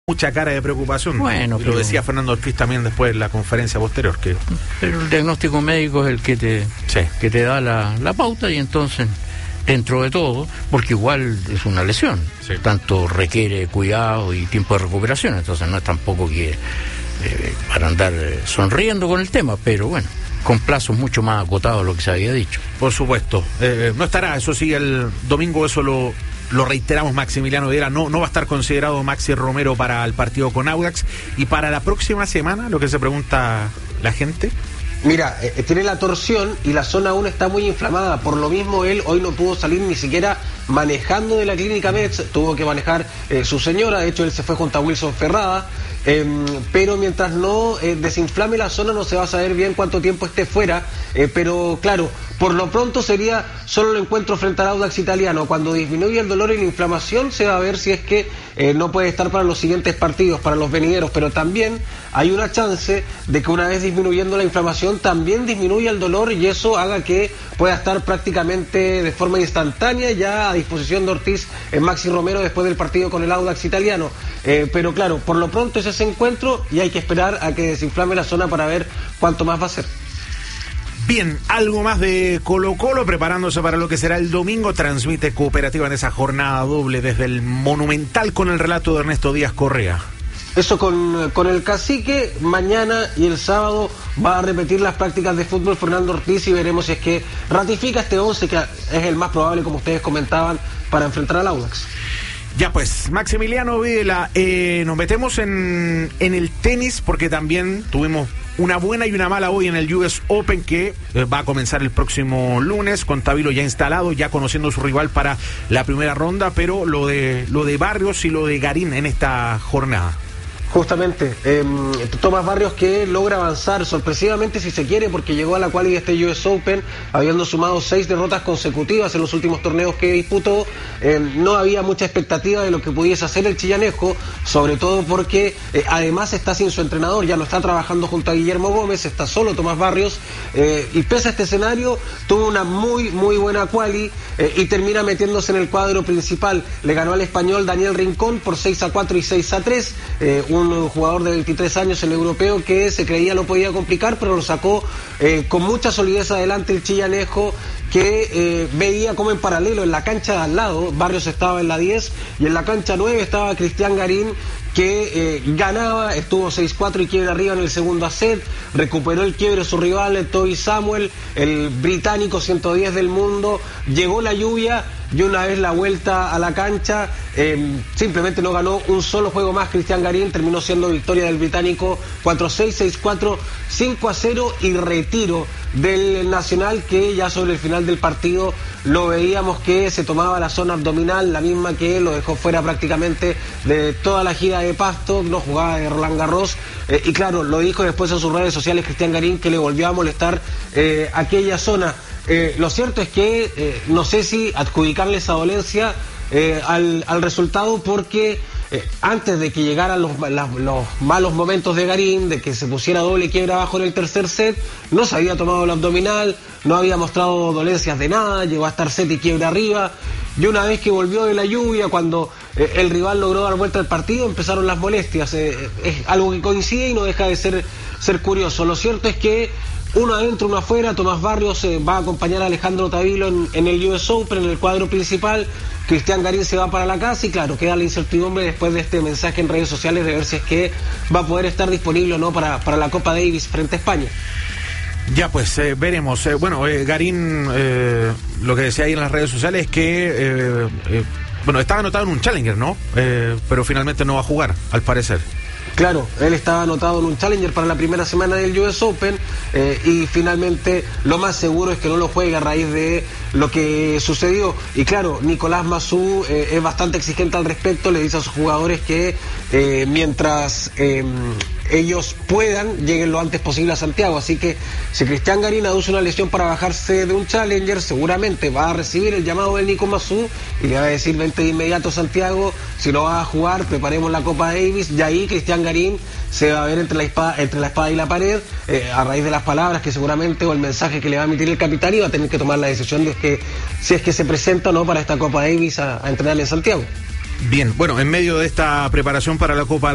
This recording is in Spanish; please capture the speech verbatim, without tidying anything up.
mucha cara de preocupación. Bueno, y pero, lo decía Fernando Ortiz también después en la conferencia posterior. Que... Pero el diagnóstico médico es el que te, sí. que te da la, la pauta, y entonces, dentro de todo, porque igual es una lesión, sí. tanto requiere cuidado y tiempo de recuperación, entonces no es tampoco que eh, para andar eh, sonriendo con el tema, pero bueno, con plazos mucho más acotados de lo que se había dicho. Por supuesto. Eh, no estará, eso sí, el domingo, eso lo... Lo reiteramos, Maximiliano Viera, no, no va a estar considerado Maxi Romero para el partido con Audax. Y para la próxima semana, lo que se pregunta la gente. Mira, eh, tiene la torsión y la zona uno está muy inflamada. Por lo mismo, él hoy no pudo salir ni siquiera manejando de la clínica Mets. Tuvo que manejar eh, su señora. De hecho, él se fue junto a Wilson Ferrada. Eh, pero mientras no eh, desinflame la zona, no se va a saber bien cuánto tiempo esté fuera. Eh, pero claro, por lo pronto sería solo el encuentro frente al Audax Italiano. Cuando disminuya el dolor y la inflamación, se va a ver si es que eh, no puede estar para los siguientes partidos, para los venideros. Pero también hay una chance de que una vez disminuyendo la inflamación, también disminuya el dolor, y eso haga que pueda estar prácticamente de forma instantánea ya a disposición de Ortiz en Maxi Romero después del partido con el Audax Italiano. Eh, pero claro, por lo pronto es ese encuentro y hay que esperar a que desinflame la zona para ver cuánto más va a ser. Bien, algo más de Colo Colo preparándose para lo que será el domingo. Transmite Cooperativa en esa jornada doble desde el Monumental con el relato de Ernesto Díaz Correa. Eso con, con el Cacique. Mañana y el sábado va a repetir las prácticas de fútbol Fernando Ortiz, y veremos si es que ratifica este once, que es el más probable, como ustedes comentaban, para enfrentar al Audax. Ya pues, Maximiliano Videla, eh, nos metemos en, en el tenis, porque también tuvimos una buena y una mala hoy en el U S Open, que eh, va a comenzar el próximo lunes, con Tabilo ya instalado, ya conociendo a su rival para la primera ronda, pero lo de, lo de Barrios y lo de Garín en esta jornada. Justamente, eh, Tomás Barrios, que logra avanzar sorpresivamente, si se quiere, porque llegó a la quali de este U S Open habiendo sumado seis derrotas consecutivas en los últimos torneos que disputó. Eh, no había mucha expectativa de lo que pudiese hacer el chillanesco, sobre todo porque eh, además está sin su entrenador, ya no está trabajando junto a Guillermo Gómez, está solo Tomás Barrios, eh, y pese a este escenario tuvo una muy muy buena quali eh, y termina metiéndose en el cuadro principal. Le ganó al español Daniel Rincón por seis a cuatro y seis a tres, eh, un jugador de veintitrés años, el europeo, que se creía lo podía complicar, pero lo sacó eh, con mucha solidez adelante el chillanejo, que eh, veía como en paralelo en la cancha de al lado Barrios estaba en la diez y en la cancha nueve estaba Cristian Garín, que eh, ganaba, estuvo seis cuatro y quiebre arriba en el segundo set, recuperó el quiebre su rival, el Toby Samuel, el británico ciento diez del mundo. Llegó la lluvia y una vez la vuelta a la cancha, eh, simplemente no ganó un solo juego más Cristian Garín, terminó siendo victoria del británico cuatro seis, seis cuatro, cinco a cero y retiro del Nacional, que ya sobre el final del partido lo veíamos que se tomaba la zona abdominal, la misma que lo dejó fuera prácticamente de toda la gira de Pasto, no jugaba de Roland Garros, eh, y claro, lo dijo después en sus redes sociales Cristian Garín, que le volvió a molestar eh, aquella zona. Eh, lo cierto es que eh, no sé si adjudicarle esa dolencia eh, al, al resultado, porque eh, antes de que llegaran los, la, los malos momentos de Garín, de que se pusiera doble quiebra abajo en el tercer set, no se había tomado el abdominal, no había mostrado dolencias de nada, llegó a estar set y quiebra arriba, y una vez que volvió de la lluvia, cuando eh, el rival logró dar vuelta al partido, empezaron las molestias. Eh, es algo que coincide y no deja de ser, ser curioso. Lo cierto es que uno adentro, uno afuera. Tomás Barrios eh, va a acompañar a Alejandro Tabilo en, en el U S Open, en el cuadro principal. Cristian Garín se va para la casa y claro, queda la incertidumbre después de este mensaje en redes sociales de ver si es que va a poder estar disponible o no para, para la Copa Davis frente a España. Ya pues, eh, veremos. Eh, bueno, eh, Garín, eh, lo que decía ahí en las redes sociales es que, eh, eh, bueno, estaba anotado en un Challenger, ¿no? Eh, pero finalmente no va a jugar, al parecer. Claro, él estaba anotado en un Challenger para la primera semana del U S Open eh, y finalmente lo más seguro es que no lo juegue a raíz de lo que sucedió. Y claro, Nicolás Massú eh, es bastante exigente al respecto, le dice a sus jugadores que eh, mientras eh, ellos puedan, lleguen lo antes posible a Santiago. Así que si Cristian Garín aduce una lesión para bajarse de un Challenger, seguramente va a recibir el llamado del Nico Massú y le va a decir: vente de inmediato a Santiago, si no vas a jugar, preparemos la Copa Davis. Y ahí Cristian Garín se va a ver entre la espada, entre la espada y la pared, eh, a raíz de las palabras que seguramente, o el mensaje que le va a emitir el capitán, y va a tener que tomar la decisión de que si es que se presenta o no para esta Copa Davis a, a entrenar en Santiago. Bien, bueno, en medio de esta preparación para la Copa